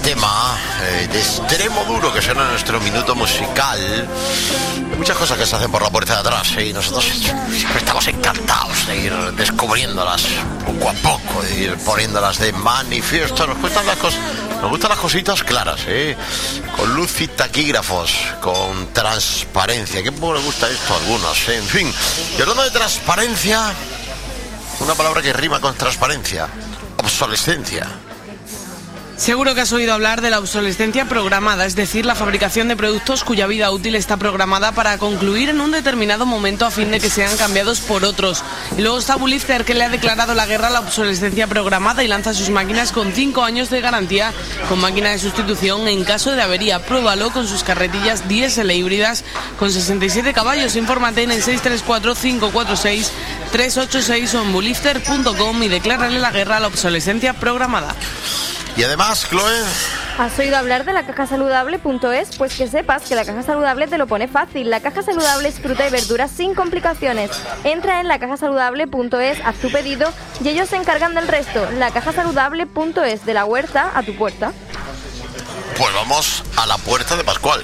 tema de extremo duro que suena nuestro minuto musical. Hay muchas cosas que se hacen por la puerta de atrás, y nosotros siempre estamos encantados de ir descubriéndolas poco a poco, de ir poniéndolas de manifiesto. Nos gustan las cositas claras, con luz y taquígrafos, con transparencia. ¿Qué poco le gusta esto a algunos? En fin, y hablando de transparencia, una palabra que rima con transparencia: obsolescencia. Seguro que has oído hablar de la obsolescencia programada, es decir, la fabricación de productos cuya vida útil está programada para concluir en un determinado momento a fin de que sean cambiados por otros. Y luego está Bulifter, que le ha declarado la guerra a la obsolescencia programada y lanza sus máquinas con 5 años de garantía con máquina de sustitución en caso de avería. Pruébalo con sus carretillas diésel e híbridas con 67 caballos. Infórmate en el 634-546-386 o en bulifter.com y declárale la guerra a la obsolescencia programada. Y además, Chloe, ¿has oído hablar de la cajasaludable.es? Pues que sepas que la Caja Saludable te lo pone fácil. La Caja Saludable es fruta y verduras sin complicaciones. Entra en lacajasaludable.es, haz tu pedido y ellos se encargan del resto. La cajasaludable.es, de la huerta a tu puerta. Pues vamos a la puerta de Pascual.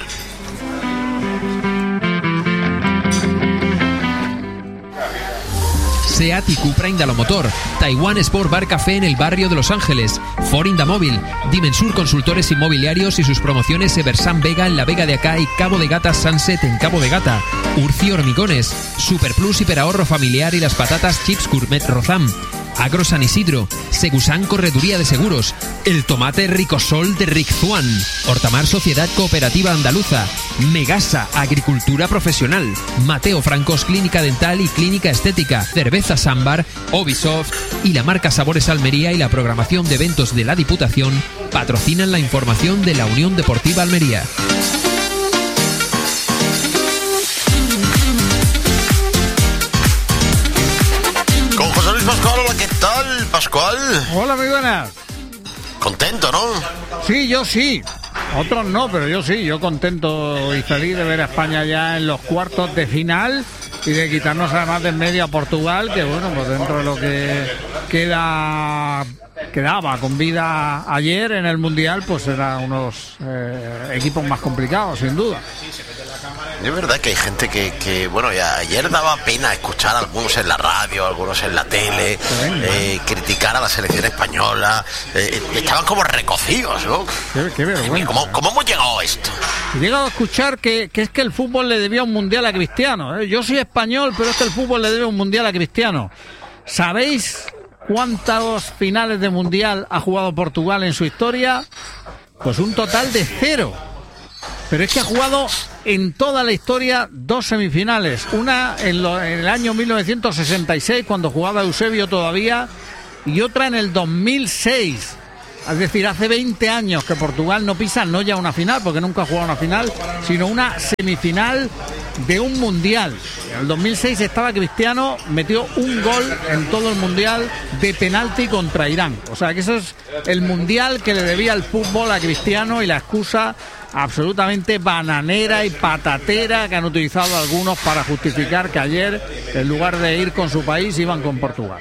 SEAT y Cupra Indalomotor, Taiwan Sport Bar Café en el barrio de Los Ángeles, Ford Indamóvil, Dimensur Consultores Inmobiliarios y sus promociones Eversan Vega en la Vega de Acá y Cabo de Gata Sunset en Cabo de Gata, Urci Hormigones, Superplus Hiperahorro Familiar y las patatas Chips Gourmet Rozam, Agro San Isidro, Segusan Correduría de Seguros, el tomate Ricosol de Riczuan, Hortamar Sociedad Cooperativa Andaluza, Megasa Agricultura Profesional, Mateo Francos Clínica Dental y Clínica Estética, Cerveza Sambar, Ubisoft y la marca Sabores Almería y la programación de eventos de la Diputación patrocinan la información de la Unión Deportiva Almería. Pascual, hola, ¿qué tal, Pascual? Hola, muy buenas. Contento, ¿no? Sí, yo sí. Otros no, pero yo sí. Yo contento y feliz de ver a España ya en los cuartos de final y de quitarnos además de en medio a Portugal, que bueno, pues dentro de lo que quedaba con vida ayer en el Mundial, pues eran unos equipos más complicados, sin duda. Es verdad que hay gente que bueno, ya ayer daba pena escuchar a algunos en la radio, algunos en la tele, criticar a la selección española, estaban como recocidos, ¿no? Qué vergüenza. ¿Cómo hemos llegado a esto? He llegado a escuchar que es que el fútbol le debía un mundial a Cristiano, ¿eh? Yo soy español, pero es que el fútbol le debe un mundial a Cristiano. ¿Sabéis cuántos finales de mundial ha jugado Portugal en su historia? Pues un total de 0. Pero es que ha jugado en toda la historia 2 semifinales. Una en el año 1966, cuando jugaba Eusebio todavía, y otra en el 2006. Es decir, hace 20 años que Portugal no pisa no ya una final, porque nunca ha jugado una final, sino una semifinal de un mundial. En el 2006 estaba Cristiano, metió un gol en todo el mundial de penalti contra Irán. O sea que eso es el mundial que le debía el fútbol a Cristiano, y la excusa absolutamente bananera y patatera que han utilizado algunos para justificar que ayer, en lugar de ir con su país, iban con Portugal.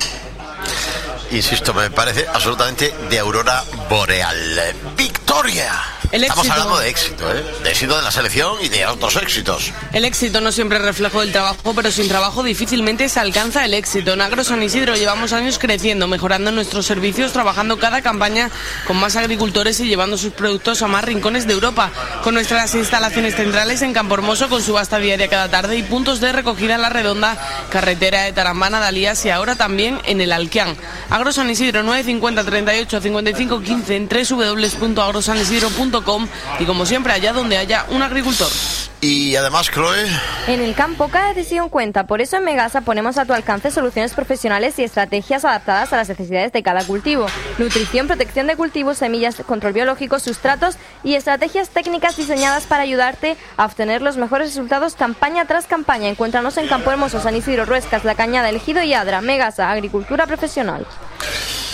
Insisto, me parece absolutamente de aurora boreal. ¡Victoria! Estamos hablando de éxito, de éxito de la selección y de otros éxitos. El éxito no siempre es reflejo del trabajo, pero sin trabajo difícilmente se alcanza el éxito. En Agro San Isidro llevamos años creciendo, mejorando nuestros servicios, trabajando cada campaña con más agricultores y llevando sus productos a más rincones de Europa. Con nuestras instalaciones centrales en Campohermoso, con subasta diaria cada tarde y puntos de recogida en La Redonda, carretera de Tarambana, Dalías y ahora también en el Alquián. Agro San Isidro 950 38 55 15 en www.agrosanisidro.com y como siempre allá donde haya un agricultor. Y además, Chloe, en el campo cada decisión cuenta, por eso en Megasa ponemos a tu alcance soluciones profesionales y estrategias adaptadas a las necesidades de cada cultivo. Nutrición, protección de cultivos, semillas, control biológico, sustratos y estrategias técnicas diseñadas para ayudarte a obtener los mejores resultados campaña tras campaña. Encuéntranos en Campohermoso, San Isidro, Ruescas, La Cañada, El Ejido y Adra. Megasa, agricultura profesional.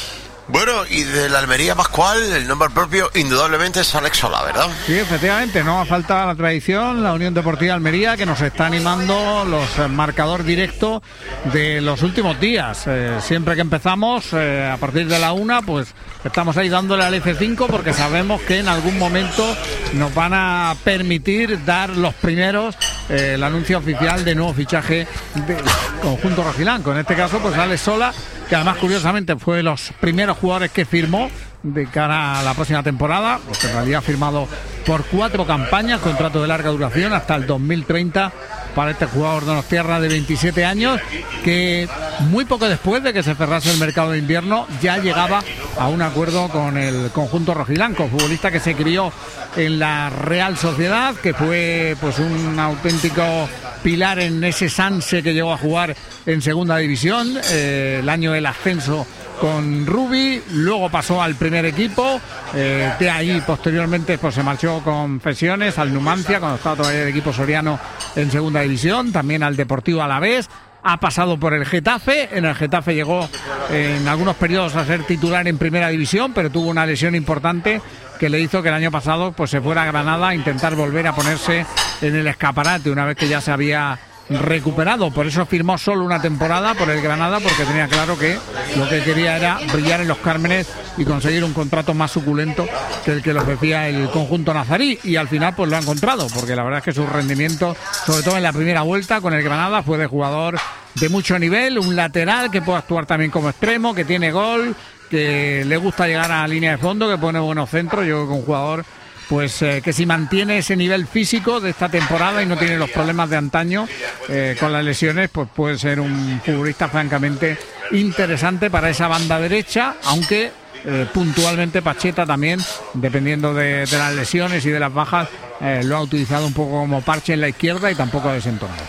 Bueno, y de la Almería Pascual, el nombre propio indudablemente es Alex Solá, ¿verdad? Sí, efectivamente, no ha faltado la tradición, la Unión Deportiva Almería, que nos está animando los marcador directo de los últimos días. Siempre que empezamos, a partir de la 1, pues estamos ahí dándole al F5 porque sabemos que en algún momento nos van a permitir dar los primeros, el anuncio oficial de nuevo fichaje del conjunto rojiblanco. En este caso, pues Alex Solá, que además curiosamente fue de los primeros jugadores que firmó de cara a la próxima temporada, pues en realidad ha firmado por 4 campañas, contrato de larga duración hasta el 2030 para este jugador de Donostiarra de 27 años, que muy poco después de que se cerrase el mercado de invierno ya llegaba a un acuerdo con el conjunto rojiblanco, futbolista que se crió en la Real Sociedad, que fue pues un auténtico pilar en ese Sanse que llegó a jugar en segunda división, el año del ascenso con Rubi, luego pasó al primer equipo, de ahí posteriormente pues se marchó con Fesiones al Numancia cuando estaba todavía el equipo soriano en segunda división, también al Deportivo Alavés, ha pasado por el Getafe, en el Getafe llegó en algunos periodos a ser titular en primera división, pero tuvo una lesión importante que le hizo que el año pasado pues se fuera a Granada a intentar volver a ponerse en el escaparate una vez que ya se había recuperado. Por eso firmó solo una temporada por el Granada, porque tenía claro que lo que quería era brillar en los Cármenes y conseguir un contrato más suculento que el que le ofrecía el conjunto nazarí, y al final pues lo ha encontrado, porque la verdad es que su rendimiento, sobre todo en la primera vuelta con el Granada, fue de jugador de mucho nivel, un lateral que puede actuar también como extremo, que tiene gol, que le gusta llegar a la línea de fondo, que pone buenos centros. Yo creo que un jugador pues que si mantiene ese nivel físico de esta temporada y no tiene los problemas de antaño con las lesiones, pues puede ser un futbolista francamente interesante para esa banda derecha, aunque puntualmente Pacheta también, dependiendo de las lesiones y de las bajas, lo ha utilizado un poco como parche en la izquierda y tampoco ha desentonado.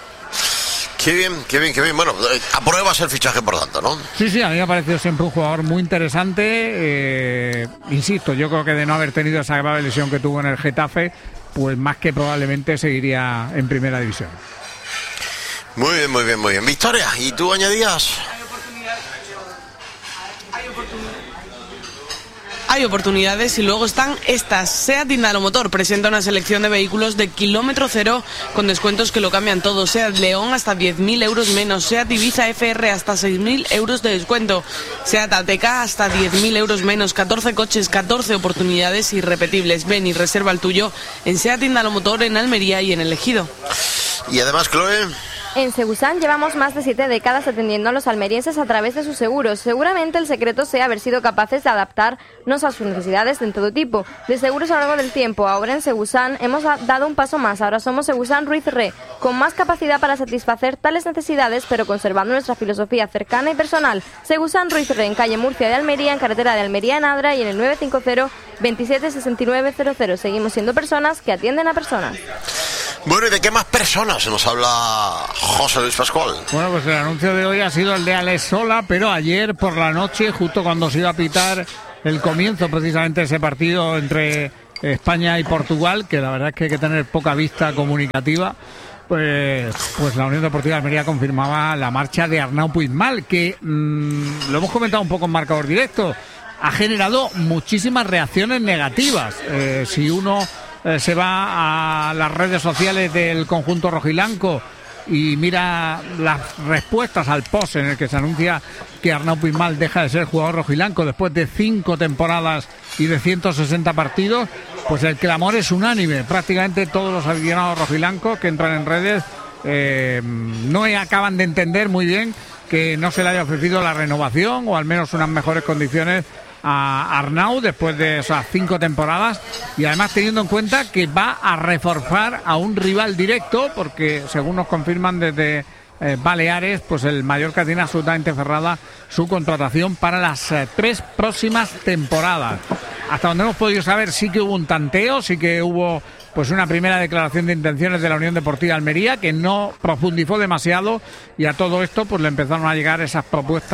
Qué bien, qué bien, qué bien. Bueno, apruebas el fichaje, por tanto, ¿no? Sí, sí, a mí me ha parecido siempre un jugador muy interesante. Insisto, yo creo que de no haber tenido esa grave lesión que tuvo en el Getafe, pues más que probablemente seguiría en primera división. Muy bien, muy bien, muy bien. Victoria, ¿y tú añadías? Hay oportunidades y luego están estas. SEAT Indalomotor presenta una selección de vehículos de kilómetro cero con descuentos que lo cambian todo. SEAT León hasta 10.000 euros menos. SEAT Ibiza FR hasta 6.000 euros de descuento. SEAT ATK hasta 10.000 euros menos. 14 coches, 14 oportunidades irrepetibles. Ven y reserva el tuyo en SEAT Indalomotor en Almería y en El Ejido. Y además, Chloe, en Segusan llevamos más de 7 décadas atendiendo a los almerienses a través de sus seguros. Seguramente el secreto sea haber sido capaces de adaptarnos a sus necesidades de todo tipo, de seguros a lo largo del tiempo. Ahora en Segusan hemos dado un paso más. Ahora somos Segusan Ruiz Re, con más capacidad para satisfacer tales necesidades, pero conservando nuestra filosofía cercana y personal. Segusan Ruiz Re, en calle Murcia de Almería, en carretera de Almería en Adra y en el 950 27 69 00. Seguimos siendo personas que atienden a personas. Bueno, ¿y de qué más personas nos habla José Luis Pascual? Bueno, pues el anuncio de hoy ha sido el de Alex Solá, pero ayer por la noche, justo cuando se iba a pitar el comienzo precisamente de ese partido entre España y Portugal, que la verdad es que hay que tener poca vista comunicativa, pues la Unión Deportiva de Almería confirmaba la marcha de Arnau Puigmal, que lo hemos comentado un poco en marcador directo, ha generado muchísimas reacciones negativas. Si uno se va a las redes sociales del conjunto rojiblanco y mira las respuestas al post en el que se anuncia que Arnau Puigmal deja de ser jugador rojiblanco después de 5 temporadas y de 160 partidos, pues el clamor es unánime. Prácticamente todos los aficionados rojiblancos que entran en redes no acaban de entender muy bien que no se le haya ofrecido la renovación o al menos unas mejores condiciones a Arnau después de esas 5 temporadas, y además teniendo en cuenta que va a reforzar a un rival directo, porque según nos confirman desde Baleares, pues el Mallorca tiene absolutamente cerrada su contratación para las 3 próximas temporadas. Hasta donde hemos podido saber, sí que hubo un tanteo, sí que hubo pues una primera declaración de intenciones de la Unión Deportiva de Almería, que no profundizó demasiado, y a todo esto pues le empezaron a llegar esas propuestas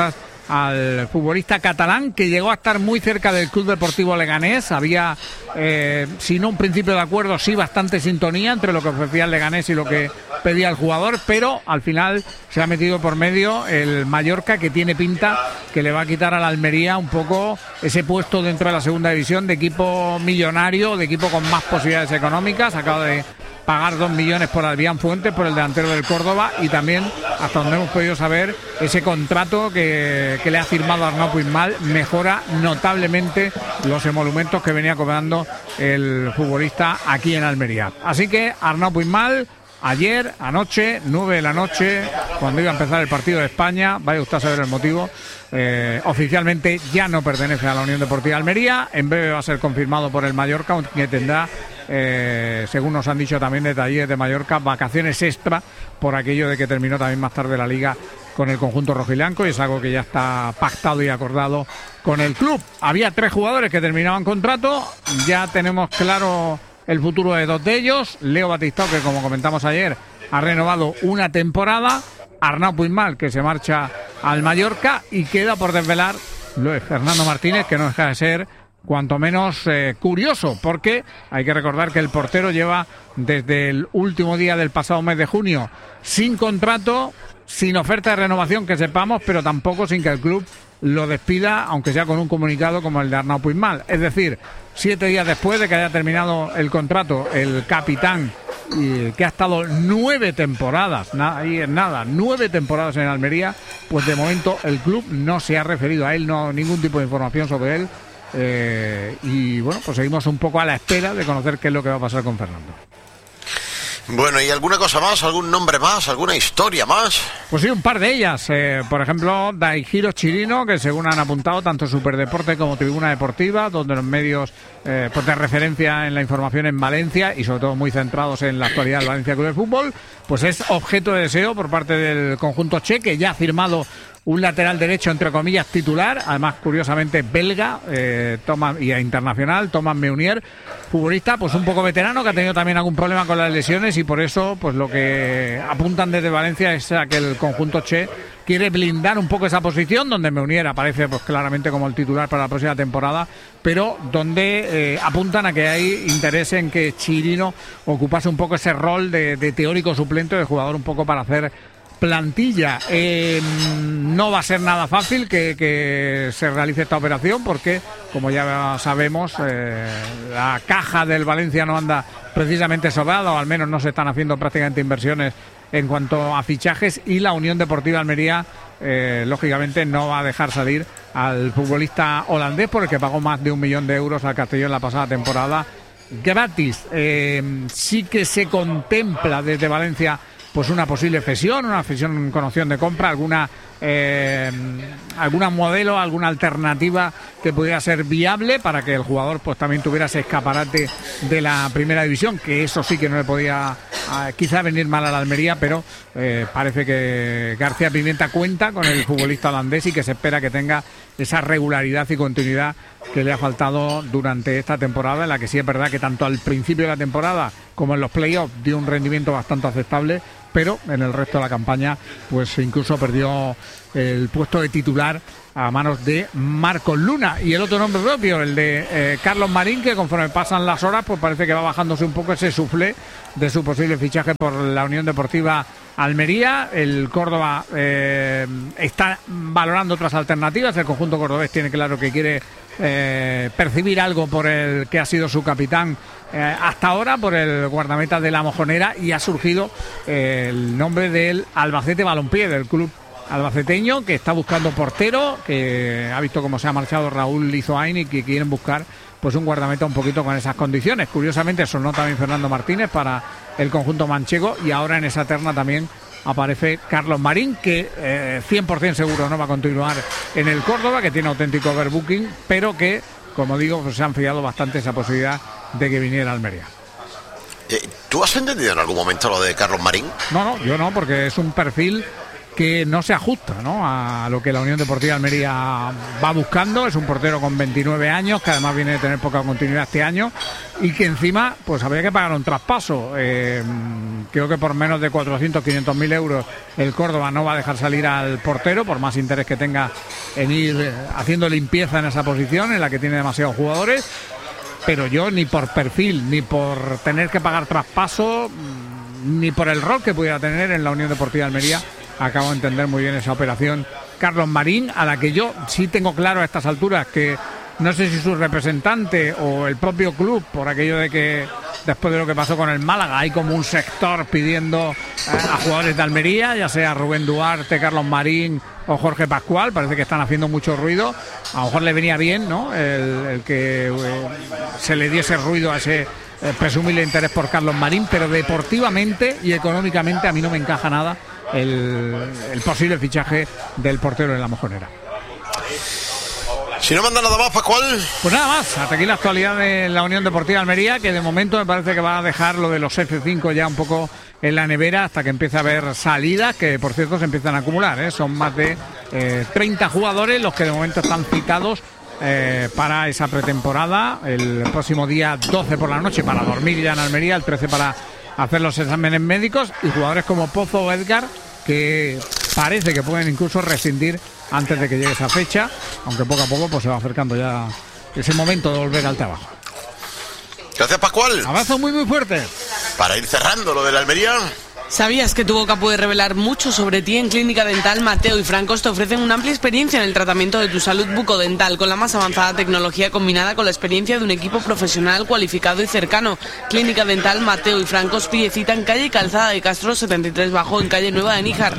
al futbolista catalán, que llegó a estar muy cerca del Club Deportivo Leganés. Había, si no un principio de acuerdo, sí bastante sintonía entre lo que ofrecía el Leganés y lo que pedía el jugador, pero al final se ha metido por medio el Mallorca, que tiene pinta que le va a quitar a la Almería un poco ese puesto dentro de la segunda división, de equipo millonario, de equipo con más posibilidades económicas. Acaba de pagar 2 millones por Adrián Fuentes, por el delantero del Córdoba, y también, hasta donde hemos podido saber, ese contrato que le ha firmado Arnau Puigmal mejora notablemente los emolumentos que venía cobrando el futbolista aquí en Almería. Así que Arnau Puigmal, ayer, anoche, 9 de la noche, cuando iba a empezar el partido de España, vaya usted a saber el motivo, oficialmente ya no pertenece a la Unión Deportiva Almería. En breve va a ser confirmado por el Mallorca, que tendrá, según nos han dicho también detalles de Mallorca, vacaciones extra por aquello de que terminó también más tarde la liga con el conjunto rojiblanco, y es algo que ya está pactado y acordado con el club. Había 3 jugadores que terminaban contrato, ya tenemos claro el futuro de 2 de ellos. Leo Batistao, que como comentamos ayer, ha renovado una temporada. Arnau Puigmal, que se marcha al Mallorca, y queda por desvelar lo de Fernando Martínez, que no deja de ser cuanto menos curioso, porque hay que recordar que el portero lleva desde el último día del pasado mes de junio sin contrato, sin oferta de renovación que sepamos, pero tampoco sin que el club lo despida, aunque sea con un comunicado como el de Arnau Puigmal. Es decir, 7 días después de que haya terminado el contrato, el capitán, que ha estado 9 temporadas, ahí es nada, 9 temporadas en Almería, pues de momento el club no se ha referido a él, no ningún tipo de información sobre él. Y bueno, pues seguimos un poco a la espera de conocer qué es lo que va a pasar con Fernando. Bueno, ¿y alguna cosa más? ¿Algún nombre más? ¿Alguna historia más? Pues sí, un par de ellas. Por ejemplo, Daihiro Chirino, que según han apuntado tanto Superdeporte como Tribuna Deportiva, donde los medios pues de referencia en la información en Valencia, y sobre todo muy centrados en la actualidad del Valencia Club de Fútbol, pues es objeto de deseo por parte del conjunto che, que ya ha firmado un lateral derecho, entre comillas, titular, además curiosamente belga, y internacional, Thomas Meunier, futbolista pues un poco veterano, que ha tenido también algún problema con las lesiones, y por eso pues lo que apuntan desde Valencia es a que el conjunto che quiere blindar un poco esa posición, donde Meunier aparece pues claramente como el titular para la próxima temporada, pero donde apuntan a que hay interés en que Chirino ocupase un poco ese rol de teórico suplente, de jugador un poco para hacer plantilla. No va a ser nada fácil que se realice esta operación, porque como ya sabemos, la caja del Valencia no anda precisamente sobrada, o al menos no se están haciendo prácticamente inversiones en cuanto a fichajes, y la Unión Deportiva Almería lógicamente no va a dejar salir al futbolista holandés, por el que pagó más de 1 millón de euros al Castellón la pasada temporada gratis. Sí que se contempla desde Valencia pues una posible cesión, con opción de compra, alguna modelo, alguna alternativa que pudiera ser viable para que el jugador pues también tuviera ese escaparate de la primera división, que eso sí que no le podía quizá venir mal a la Almería, pero parece que García Pimienta cuenta con el futbolista holandés, y que se espera que tenga esa regularidad y continuidad que le ha faltado durante esta temporada, en la que sí es verdad que tanto al principio de la temporada como en los playoffs dio un rendimiento bastante aceptable, pero en el resto de la campaña pues incluso perdió el puesto de titular a manos de Marcos Luna. Y el otro nombre propio, el de Carlos Marín, que conforme pasan las horas pues parece que va bajándose un poco ese suflé de su posible fichaje por la Unión Deportiva Almería. El Córdoba está valorando otras alternativas. El conjunto cordobés tiene claro que quiere percibir algo por el que ha sido su capitán hasta ahora, por el guardameta de La Mojonera, y ha surgido el nombre del Albacete Balompié, del club albaceteño, que está buscando portero, que ha visto cómo se ha marchado Raúl Lizoain, y que quieren buscar pues un guardameta un poquito con esas condiciones. Curiosamente sonó también Fernando Martínez para el conjunto manchego, y ahora en esa terna también aparece Carlos Marín, que 100% seguro no va a continuar en el Córdoba, que tiene auténtico overbooking, pero que, como digo, pues se ha enfriado bastante esa posibilidad de que viniera a Almería. ¿Tú has entendido en algún momento lo de Carlos Marín? No, yo no, porque es un perfil que no se ajusta, ¿no?, a lo que la Unión Deportiva Almería va buscando. Es un portero con 29 años, que además viene de tener poca continuidad este año, y que encima pues habría que pagar un traspaso. Creo que por menos de 400-500 mil euros el Córdoba no va a dejar salir al portero, por más interés que tenga en ir haciendo limpieza en esa posición en la que tiene demasiados jugadores. Pero yo, ni por perfil, ni por tener que pagar traspaso, ni por el rol que pudiera tener en la Unión Deportiva Almería, acabo de entender muy bien esa operación Carlos Marín, a la que yo sí tengo claro a estas alturas que no sé si su representante o el propio club, por aquello de que después de lo que pasó con el Málaga hay como un sector pidiendo a jugadores de Almería, ya sea Rubén Duarte, Carlos Marín o Jorge Pascual. Parece que están haciendo mucho ruido. A lo mejor le venía bien, ¿no?, el que se le diese ruido a ese presumible interés por Carlos Marín, pero deportivamente y económicamente a mí no me encaja nada el posible fichaje del portero de la Mojonera. Si no manda nada más, Pascual. Pues nada más, hasta aquí la actualidad de la Unión Deportiva Almería, que de momento me parece que va a dejar lo de los F5 ya un poco en la nevera hasta que empiece a haber salidas, que por cierto se empiezan a acumular, ¿eh? Son más de 30 jugadores los que de momento están citados para esa pretemporada, el próximo día 12 por la noche para dormir ya en Almería, el 13 para hacer los exámenes médicos, y jugadores como Pozo o Edgar que parece que pueden incluso rescindir antes de que llegue esa fecha, aunque poco a poco pues se va acercando ya ese momento de volver al trabajo. Gracias, Pascual. Abrazo muy muy fuerte. Para ir cerrando lo de la Almería. ¿Sabías que tu boca puede revelar mucho sobre ti? En Clínica Dental Mateo y Francos te ofrecen una amplia experiencia en el tratamiento de tu salud bucodental, con la más avanzada tecnología combinada con la experiencia de un equipo profesional cualificado y cercano. Clínica Dental Mateo y Francos, pide cita en calle Calzada de Castro 73 Bajo, en calle Nueva de Níjar,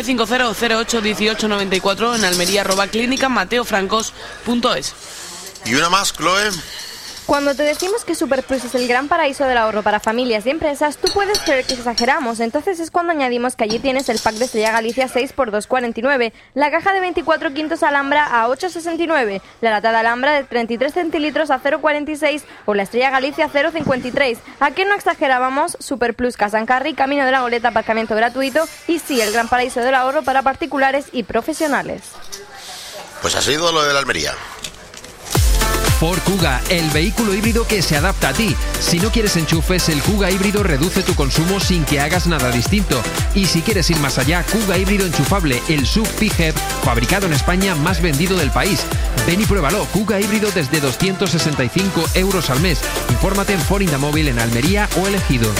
950-08-1894, en Almería, @clínicamateofrancos.es. Y una más, Chloe. Cuando te decimos que Superplus es el gran paraíso del ahorro para familias y empresas, tú puedes creer que exageramos. Entonces es cuando añadimos que allí tienes el pack de Estrella Galicia 6 por 2,49, la caja de 24 quintos Alhambra a 8,69, la lata de Alhambra de 33 centilitros a 0,46 o la Estrella Galicia 0,53. ¿A qué no exagerábamos? Superplus Casa en Carri, Camino de la Goleta, aparcamiento gratuito, y sí, el gran paraíso del ahorro para particulares y profesionales. Pues ha sido lo de la Almería. Ford Kuga, el vehículo híbrido que se adapta a ti. Si no quieres enchufes, el Kuga híbrido reduce tu consumo sin que hagas nada distinto. Y si quieres ir más allá, Kuga híbrido enchufable, el SUV PHEV, fabricado en España, más vendido del país. Ven y pruébalo, Kuga híbrido desde 265 euros al mes. Infórmate en Ford Indamóvil en Almería o El Ejido.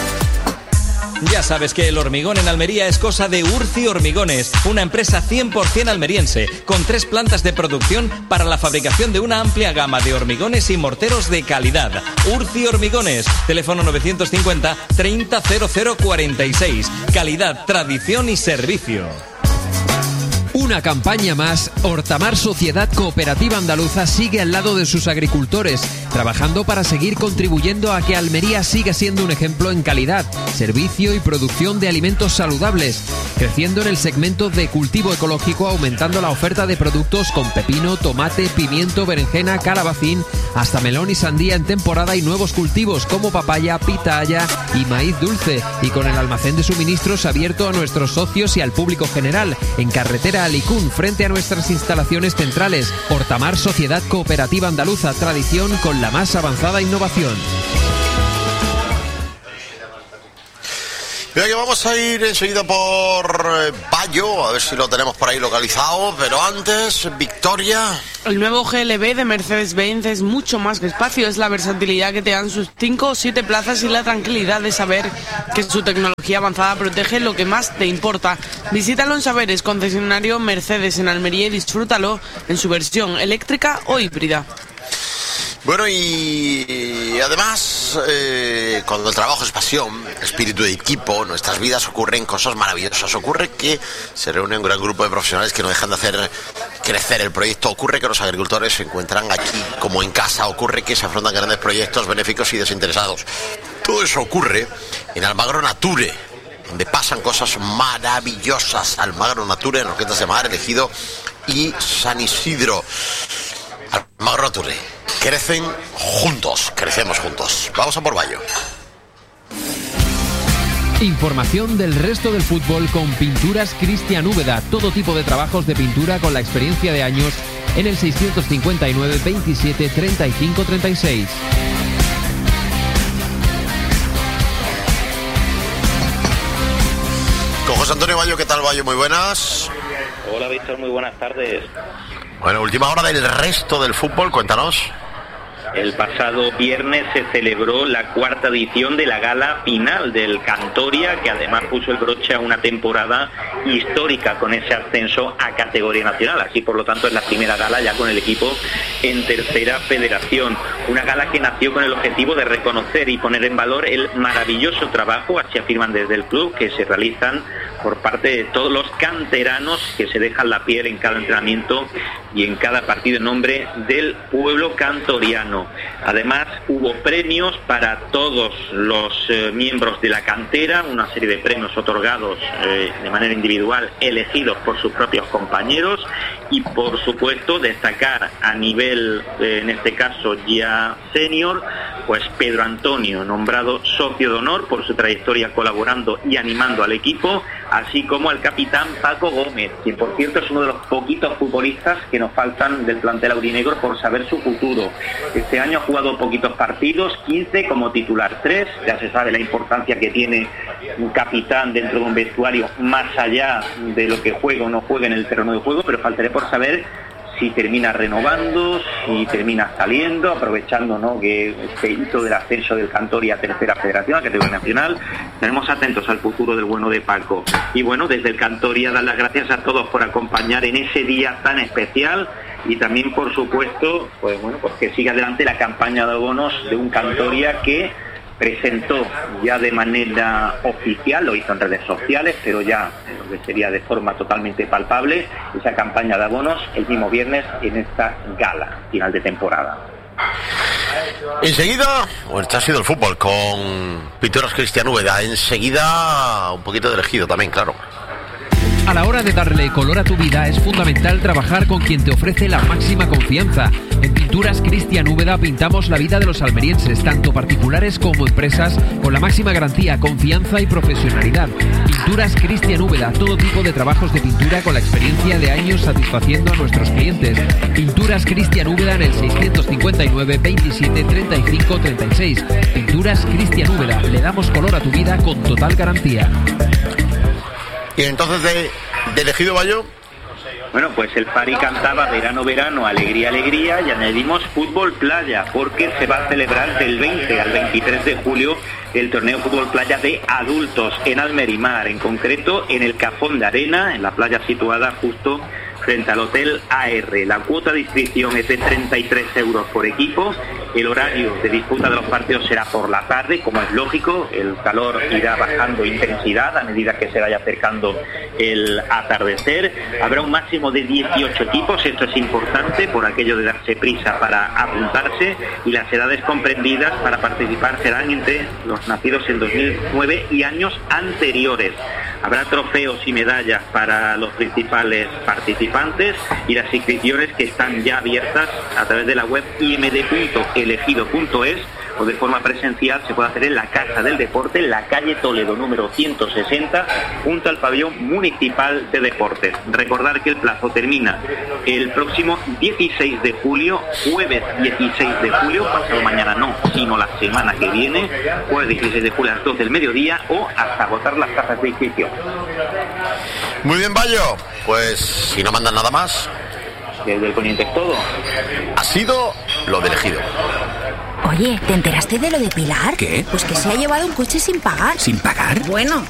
Ya sabes que el hormigón en Almería es cosa de Urci Hormigones, una empresa 100% almeriense, con 3 plantas de producción para la fabricación de una amplia gama de hormigones y morteros de calidad. Urci Hormigones, teléfono 950 30 0046. Calidad, tradición y servicio. Una campaña más, Hortamar Sociedad Cooperativa Andaluza sigue al lado de sus agricultores, trabajando para seguir contribuyendo a que Almería siga siendo un ejemplo en calidad, servicio y producción de alimentos saludables, creciendo en el segmento de cultivo ecológico, aumentando la oferta de productos con pepino, tomate, pimiento, berenjena, calabacín, hasta melón y sandía en temporada, y nuevos cultivos como papaya, pitaya y maíz dulce, y con el almacén de suministros abierto a nuestros socios y al público general, en carretera Alicún, frente a nuestras instalaciones centrales. Hortamar Sociedad Cooperativa Andaluza, tradición con la más avanzada innovación. Mira que vamos a ir enseguida por Bayo, a ver si lo tenemos por ahí localizado, pero antes, Victoria. El nuevo GLB de Mercedes-Benz es mucho más que espacio, es la versatilidad que te dan sus 5 o 7 plazas y la tranquilidad de saber que su tecnología avanzada protege lo que más te importa. Visítalo en Saberes, concesionario Mercedes en Almería, y disfrútalo en su versión eléctrica o híbrida. Bueno, y además, cuando el trabajo es pasión, espíritu de equipo, en nuestras vidas ocurren cosas maravillosas. Ocurre que se reúne un gran grupo de profesionales que no dejan de hacer crecer el proyecto. Ocurre que los agricultores se encuentran aquí como en casa. Ocurre que se afrontan grandes proyectos benéficos y desinteresados. Todo eso ocurre en Almagro Nature, donde pasan cosas maravillosas. Almagro Nature, en Roquetas de Mar, El Ejido y San Isidro. Almagro Nature. Crecen juntos, crecemos juntos. Vamos a por Bayo. Información del resto del fútbol con Pinturas Cristian Úbeda. Todo tipo de trabajos de pintura con la experiencia de años en el 659 27 35 36. Con José Antonio Bayo, ¿qué tal, Bayo? Muy buenas. Hola, Víctor, muy buenas tardes. Bueno, última hora del resto del fútbol, cuéntanos. El pasado viernes se celebró la cuarta edición de la gala final del Cantoria, que además puso el broche a una temporada histórica con ese ascenso a categoría nacional. Así, por lo tanto, es la primera gala ya con el equipo en tercera federación. Una gala que nació con el objetivo de reconocer y poner en valor el maravilloso trabajo, así afirman desde el club, que se realizan por parte de todos los canteranos que se dejan la piel en cada entrenamiento y en cada partido en nombre del pueblo cantoriano. Además, hubo premios para todos los miembros de la cantera, una serie de premios otorgados de manera individual, elegidos por sus propios compañeros, y por supuesto destacar a nivel, en este caso ya senior, pues Pedro Antonio, nombrado socio de honor por su trayectoria colaborando y animando al equipo, así como al capitán Paco Gómez, quien por cierto es uno de los poquitos futbolistas que nos faltan del plantel aurinegro por saber su futuro. Este año ha jugado poquitos partidos, 15 como titular, 3, ya se sabe la importancia que tiene un capitán dentro de un vestuario, más allá de lo que juega o no juega en el terreno de juego, pero faltaré por saber si termina renovando, si termina saliendo, aprovechando, ¿no?, que este hito del ascenso del Cantoria a tercera federación, a categoría nacional. Estaremos atentos al futuro del bueno de Paco. Y bueno, desde el Cantoria dar las gracias a todos por acompañar en ese día tan especial, y también, por supuesto, pues que siga adelante la campaña de abonos de un Cantoria que presentó ya de manera oficial, lo hizo en redes sociales, pero ya lo que sería de forma totalmente palpable, esa campaña de abonos el mismo viernes en esta gala final de temporada. Enseguida, este ha sido el fútbol con Pinturas Cristian Úbeda. Enseguida un poquito de elegido también, claro. A la hora de darle color a tu vida es fundamental trabajar con quien te ofrece la máxima confianza. En Pinturas Cristian Úbeda pintamos la vida de los almerienses, tanto particulares como empresas, con la máxima garantía, confianza y profesionalidad. Pinturas Cristian Úbeda, todo tipo de trabajos de pintura con la experiencia de años satisfaciendo a nuestros clientes. Pinturas Cristian Úbeda en el 659 27 35 36. Pinturas Cristian Úbeda, le damos color a tu vida con total garantía. Y entonces de elegido, Bayo. Bueno, pues el Pari cantaba verano, verano, alegría, alegría, y añadimos fútbol playa, porque se va a celebrar del 20 al 23 de julio el torneo fútbol playa de adultos en Almerimar, en concreto en el Cajón de Arena, en la playa situada justo frente al Hotel AR. La cuota de inscripción es de 33 euros por equipo. El horario de disputa de los partidos será por la tarde, como es lógico. El calor irá bajando intensidad a medida que se vaya acercando el atardecer. Habrá un máximo de 18 equipos, esto es importante por aquello de darse prisa para apuntarse, y las edades comprendidas para participar serán entre los nacidos en 2009 y años anteriores. Habrá trofeos y medallas para los principales participantes, y las inscripciones, que están ya abiertas a través de la web imd.elegido.es, o de forma presencial se puede hacer en la Casa del Deporte, en la calle Toledo número 160, junto al pabellón municipal de deportes. Recordar que el plazo termina el próximo 16 de julio, jueves 16 de julio, pasado mañana no, sino la semana que viene, jueves 16 de julio a las 12 del mediodía, o hasta agotar las tasas de inscripción. Muy bien, Bayo. Pues si no mandan nada más, Desde el Poniente es todo. ha sido lo de elegido. Oye, ¿te enteraste de lo de Pilar? ¿Qué? Pues que se ha llevado un coche sin pagar. ¿Sin pagar? Bueno,